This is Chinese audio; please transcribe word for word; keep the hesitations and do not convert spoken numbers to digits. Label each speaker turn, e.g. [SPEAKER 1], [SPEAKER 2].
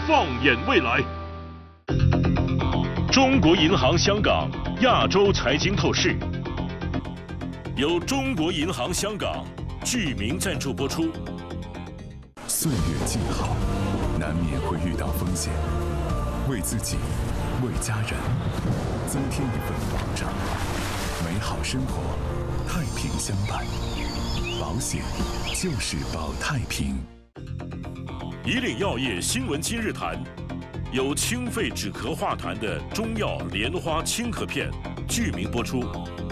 [SPEAKER 1] 放眼未来。
[SPEAKER 2] 中国银行香港亚洲财经透视，由中国银行香港巨名赞助播出。
[SPEAKER 3] 岁月静好，难免会遇到风险，为自己，为家人，增添一份保障，美好生活，太平相伴。保险就是保太平。
[SPEAKER 2] 以岭药业新闻今日谈，由清肺止咳化痰的中药莲花清咳片，巨名播出。